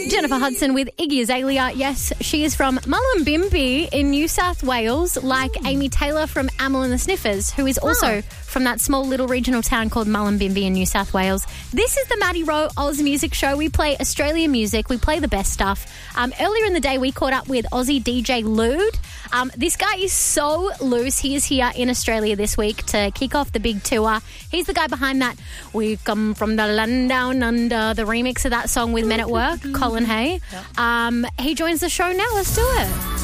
Jennifer Hudson with Iggy Azalea. Yes, she is from Mullumbimby in New South Wales, like Amy Taylor from Amyl and the Sniffers, who is also from that small little regional town called Mullumbimby in New South Wales. This is the Maddie Rowe Oz Music Show. We play Australian music. We play the best stuff. Earlier in the day, we caught up with Aussie DJ Lude. This guy is so loose. He is here in Australia this week to kick off the big tour. He's the guy behind that "We Come From the Land Down Under," the remix of that song with Men at Work, Colin Hay. He joins the show now. Let's do it.